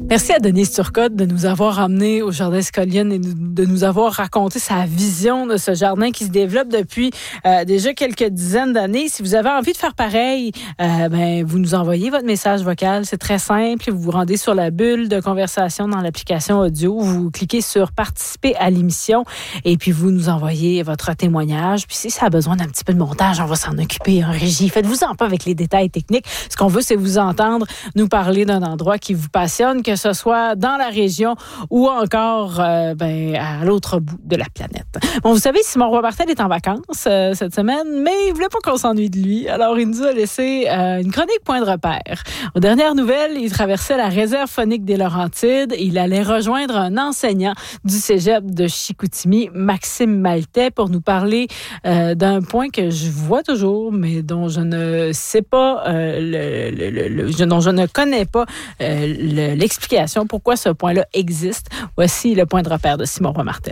Merci à Denise Turcotte de nous avoir amenés au Jardin Scolienne et de nous avoir raconté sa vision de ce jardin qui se développe depuis déjà quelques dizaines d'années. Si vous avez envie de faire pareil, vous nous envoyez votre message vocal. C'est très simple. Vous vous rendez sur la bulle de conversation dans l'application audio. Vous cliquez sur « Participer à l'émission » et puis vous nous envoyez votre témoignage. Puis si ça a besoin d'un petit peu de montage, on va s'en occuper en régie. Faites-vous-en pas avec les détails techniques. Ce qu'on veut, c'est vous entendre nous parler d'un endroit qui vous passionne, que ce soit dans la région ou encore à l'autre bout de la planète. Bon, vous savez, Simon Roy-Martel est en vacances cette semaine, mais il voulait pas qu'on s'ennuie de lui. Alors, il nous a laissé une chronique point de repère. Aux dernières nouvelles, il traversait la réserve phonique des Laurentides. Il allait rejoindre un enseignant du cégep de Chicoutimi, Maxime Maltais, pour nous parler d'un point que je vois toujours, mais dont je ne sais pas, dont je ne connais pas l'explication. Pourquoi ce point-là existe. Voici le point de repère de Simon Roy-Martel.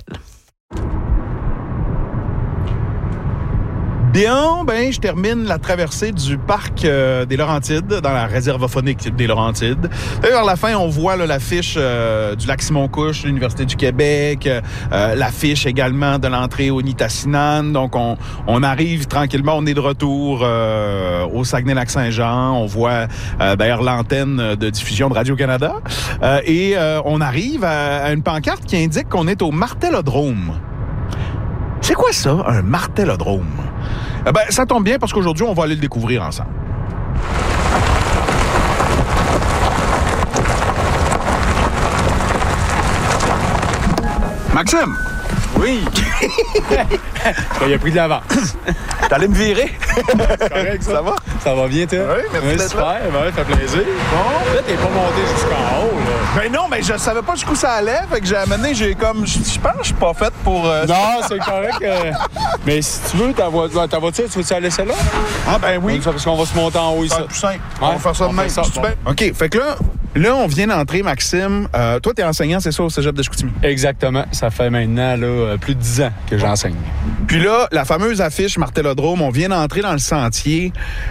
Bien, je termine la traversée du parc des Laurentides, dans la réserve phonique des Laurentides. Et vers la fin, on voit là, l'affiche du lac Simon-Couche, l'Université du Québec, l'affiche également de l'entrée au Nitassinan. Donc, on arrive tranquillement, on est de retour au Saguenay-Lac-Saint-Jean. On voit d'ailleurs l'antenne de diffusion de Radio-Canada. Et on arrive à une pancarte qui indique qu'on est au Martellodrome. C'est quoi ça, un Martellodrome? Ça tombe bien parce qu'aujourd'hui, on va aller le découvrir ensemble. Maxime! Oui! Il a pris de l'avance. T'allais me virer? C'est correct, ça? Ça va? Ça va bien, toi? Oui, merci d'être super, ça fait plaisir. Bon, là, t'es pas monté jusqu'en haut, là. Non, mais je savais pas jusqu'où ça allait, fait que j'ai amené, je pense que je suis pas faite pour... Non, c'est correct. Mais si tu veux, ta voiture, tu veux-tu la laisser là? Ah, oui. Parce qu'on va se monter en haut ici. Plus simple. On va faire ça de même. Bon. OK, fait que là, on vient d'entrer, Maxime. Toi, t'es enseignant, c'est ça, au cégep de Chicoutimi? Exactement. Ça fait maintenant là, plus de 10 ans que j'enseigne. Puis là, la fameuse affiche Martellodrome, on vient d'entrer dans le sentier.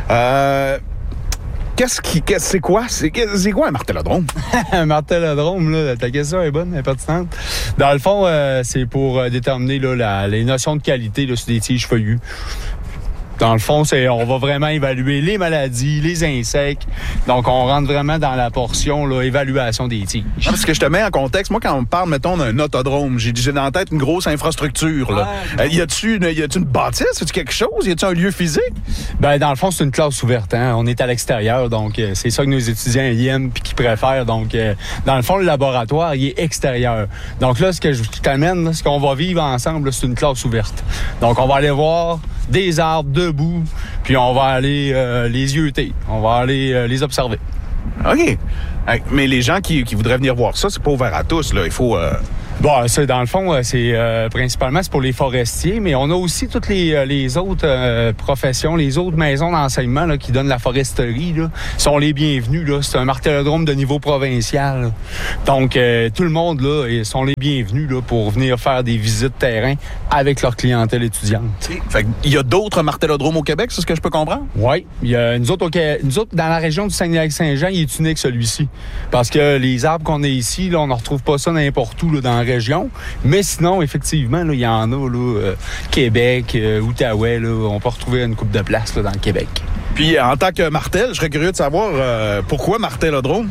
C'est quoi un Martellodrome? Un Martellodrome, là, ta question est bonne, elle est pertinente. Dans le fond, c'est pour déterminer là, les notions de qualité là, sur des tiges feuillues. Dans le fond, on va vraiment évaluer les maladies, les insectes. Donc, on rentre vraiment dans la portion là, évaluation des tiges. Non, parce que je te mets en contexte. Moi, quand on me parle, mettons, d'un autodrome, j'ai dans la tête une grosse infrastructure. Là. Y a-tu une bâtisse? Y a-tu quelque chose? Y a-tu un lieu physique? Dans le fond, c'est une classe ouverte. Hein? On est à l'extérieur, donc c'est ça que nos étudiants aiment et qu'ils préfèrent. Donc, dans le fond, le laboratoire, il est extérieur. Donc là, ce que je t'amène, là, ce qu'on va vivre ensemble, là, c'est une classe ouverte. Donc, on va aller voir des arbres debout, puis on va aller les yeuter. On va aller les observer. OK. Mais les gens qui voudraient venir voir ça, c'est pas ouvert à tous, là. Il faut... Dans le fond, c'est principalement c'est pour les forestiers, mais on a aussi toutes les autres professions, les autres maisons d'enseignement là, qui donnent la foresterie, là, sont les bienvenus. Là. C'est un Martellodrome de niveau provincial. Là. Donc, tout le monde là, sont les bienvenus là, pour venir faire des visites terrain avec leur clientèle étudiante. Fait qu'il y a d'autres Martellodromes au Québec, c'est ce que je peux comprendre? Oui. Nous autres, dans la région du Saguenay-Lac-Saint-Jean, il est unique celui-ci. Parce que les arbres qu'on a ici, là, on ne retrouve pas ça n'importe où là, dans la région. Mais sinon, effectivement, il y en a, là, Québec, Outaouais, là, on peut retrouver une couple de places là, dans le Québec. Puis, en tant que Martel, je serais curieux de savoir pourquoi Martellodrome?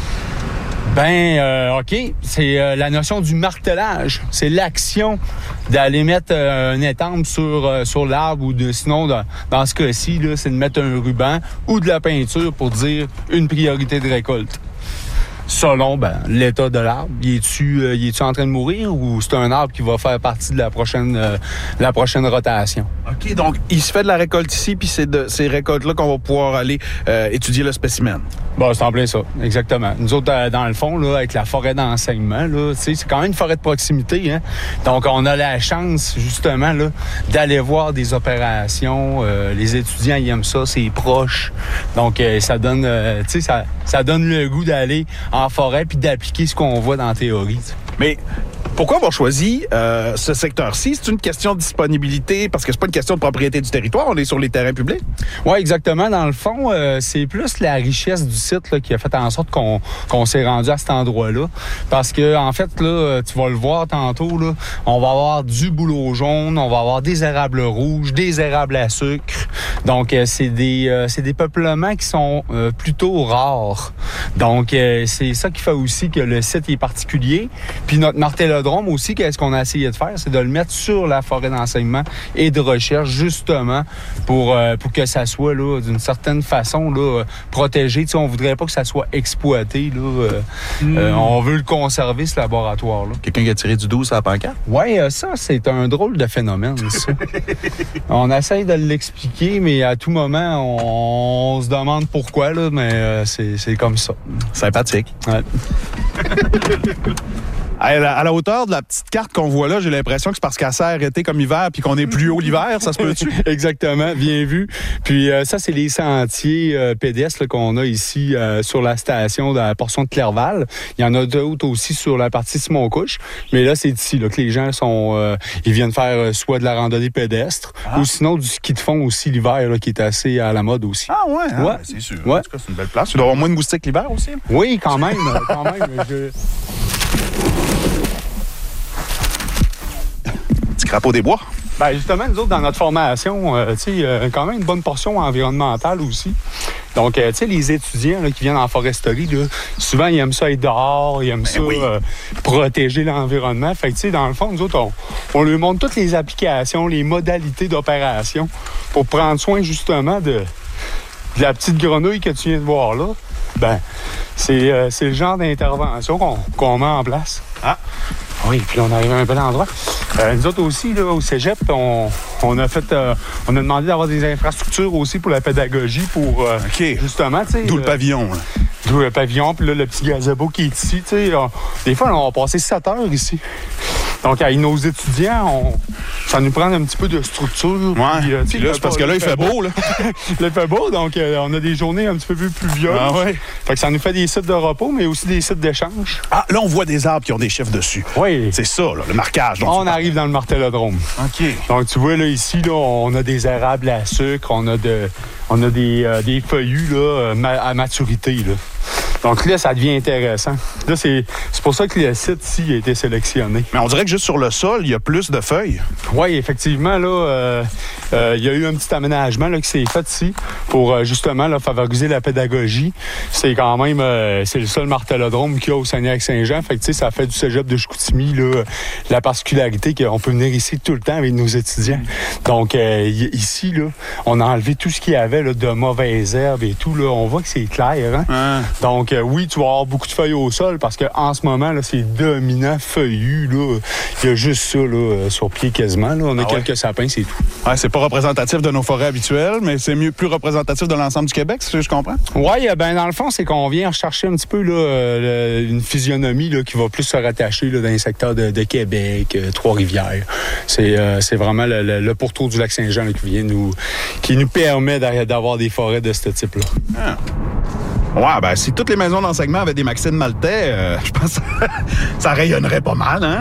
OK. C'est la notion du martelage. C'est l'action d'aller mettre un étampe sur l'arbre ou sinon, dans ce cas-ci, là, c'est de mettre un ruban ou de la peinture pour dire une priorité de récolte. Selon l'état de l'arbre, il est-tu en train de mourir ou c'est un arbre qui va faire partie de la prochaine rotation? OK, donc il se fait de la récolte ici, puis c'est de ces récoltes-là qu'on va pouvoir aller étudier le spécimen. C'est en plein ça, exactement. Nous autres, dans le fond, là, avec la forêt d'enseignement, là, c'est quand même une forêt de proximité. Hein? Donc, on a la chance, justement, là, d'aller voir des opérations. Les étudiants, ils aiment ça, c'est proche. Donc, ça donne ça donne le goût d'aller en forêt puis d'appliquer ce qu'on voit dans la théorie. T'sais. Mais pourquoi avoir choisi ce secteur-ci? C'est une question de disponibilité parce que c'est pas une question de propriété du territoire. On est sur les terrains publics. Oui, exactement. Dans le fond, c'est plus la richesse du site là, qui a fait en sorte qu'on s'est rendu à cet endroit-là. Parce que en fait, là, tu vas le voir tantôt, là, on va avoir du bouleau jaune, on va avoir des érables rouges, des érables à sucre. Donc, c'est des peuplements qui sont plutôt rares. Donc, c'est ça qui fait aussi que le site est particulier. Puis notre martellodrome aussi, qu'est-ce qu'on a essayé de faire, c'est de le mettre sur la forêt d'enseignement et de recherche, justement, pour que ça soit, là, d'une certaine façon, là, protégé. Tu sais, on voudrait pas que ça soit exploité, là. On veut le conserver, ce laboratoire-là. Quelqu'un qui a tiré du 12 à la pancarte? Oui, ça, c'est un drôle de phénomène, ça. On essaye de l'expliquer, mais à tout moment, on se demande pourquoi, là, mais c'est comme ça. Sympathique. Ouais. À la hauteur de la petite carte qu'on voit là, j'ai l'impression que c'est parce qu'elle s'est été comme hiver puis qu'on est plus haut l'hiver, ça se peut-tu? Exactement, bien vu. Puis ça, c'est les sentiers pédestres là, qu'on a ici sur la station de la portion de Clerval. Il y en a d'autres aussi sur la partie Simon-Couche. Mais là, c'est ici là, que les gens ils viennent faire soit de la randonnée pédestre ou sinon du ski de fond aussi l'hiver, là, qui est assez à la mode aussi. Ah ouais? Ouais. C'est sûr. Ouais. En tout cas, c'est une belle place. Tu dois avoir moins de moustiques l'hiver aussi? Oui, quand même. Quand même. Petit crapaud des bois. Ben justement, nous autres, dans notre formation, quand même une bonne portion environnementale aussi. Donc, tu sais, les étudiants là, qui viennent en foresterie, là, souvent, ils aiment ça être dehors, ils aiment protéger l'environnement. Fait que, tu sais, dans le fond, nous autres, on leur montre toutes les applications, les modalités d'opération pour prendre soin, justement, de la petite grenouille que tu viens de voir là. Ben, c'est le genre d'intervention qu'on met en place. Ah! Oui, puis on arrive à un bel endroit. Nous autres aussi, là, au cégep, on a demandé d'avoir des infrastructures aussi pour la pédagogie, pour justement, tu sais... D'où le pavillon, là. D'où le pavillon, puis là, le petit gazebo qui est ici, tu sais. Des fois, on va passer 7 heures ici. Donc, avec nos étudiants, ça nous prend un petit peu de structure. Ouais, puis là, c'est parce que là, il fait beau, là. Là, il fait beau, donc on a des journées un petit peu plus pluvieuses. Ah ouais. Fait que ça nous fait des sites de repos, mais aussi des sites d'échange. Ah, là, on voit des arbres qui ont des chiffres dessus. Oui. C'est ça, là, le marquage. On arrive dans le martellodrome. OK. Donc, tu vois, là, ici, là, on a des érables à sucre, on a des feuillus là, à maturité, là. Donc là, ça devient intéressant. Là, c'est pour ça que le site-ci a été sélectionné. Mais on dirait que juste sur le sol, il y a plus de feuilles. Oui, effectivement, là, il y a eu un petit aménagement là, qui s'est fait ici pour justement là, favoriser la pédagogie. C'est quand même c'est le seul martellodrome qu'il y a au Saguenay-Lac-Saint-Jean. Fait que ça fait du cégep de Chicoutimi là, la particularité qu'on peut venir ici tout le temps avec nos étudiants. Donc ici, là, on a enlevé tout ce qu'il y avait là, de mauvaises herbes et tout. Là. On voit que c'est clair. Hein? Donc, oui, tu vas avoir beaucoup de feuilles au sol parce qu'en ce moment, là, c'est dominant feuillu. Là. Il y a juste ça là, sur pied quasiment. Là. On a quelques sapins, c'est tout. Ouais, c'est pas représentatif de nos forêts habituelles, mais c'est plus représentatif de l'ensemble du Québec, si je comprends? Oui, ben dans le fond, c'est qu'on vient rechercher un petit peu là, une physionomie là, qui va plus se rattacher là, dans les secteurs de Québec, Trois-Rivières. C'est vraiment le pourtour du Lac-Saint-Jean là, qui nous permet d'avoir des forêts de ce type-là. Ah. Ouais, ben si toutes les maisons d'enseignement avaient des Maxine Maltais, je pense que ça rayonnerait pas mal, hein?